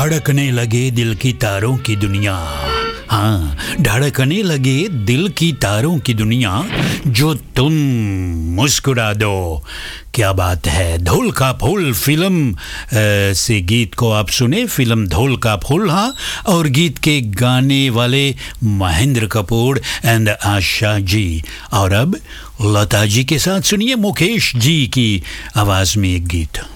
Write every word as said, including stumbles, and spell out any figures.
धड़कने लगे दिल की तारों की दुनिया। हाँ, धड़कने लगे दिल की तारों की दुनिया, जो तुम मुस्कुरा दो। क्या बात है। धूल का फूल फिल्म अ, से गीत को आप सुने, फिल्म धूल का फूल। हाँ, और गीत के गाने वाले महेंद्र कपूर एंड आशा जी। और अब लता जी के साथ सुनिए मुकेश जी की आवाज़ में एक गीत।